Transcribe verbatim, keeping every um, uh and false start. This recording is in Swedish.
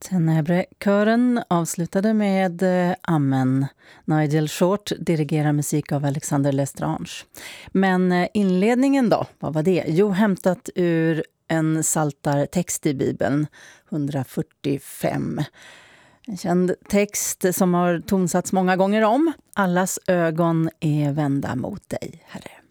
Tenebre-kören avslutade med eh, Amen. Nigel Short dirigerar musik av Alexander Lestrange. Men eh, inledningen då, vad var det? Jo, hämtat ur en saltartext i Bibeln, hundrafyrtiofem. En känd text som har tonsatts många gånger om. Allas ögon är vända mot dig, Herre.